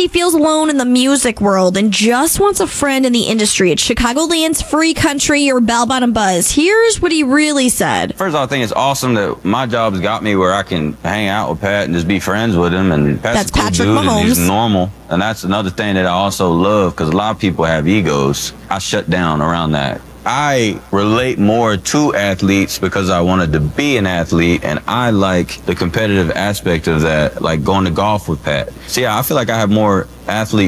he feels alone in the music world and just wants a friend in the industry. It's Chicagoland's free country or Bell Bottom Buzz. Here's what he really said. First of all, I think it's awesome that my job's got me where I can hang out with Pat and just be friends with him. And Pat's a cool Patrick dude Mahomes. and he's normal. And that's another thing that I also love, because a lot of people have egos. I shut down around that. I relate more to athletes because I wanted to be an athlete, and I like the competitive aspect of that, like going to golf with Pat. So yeah, I feel like I have more athlete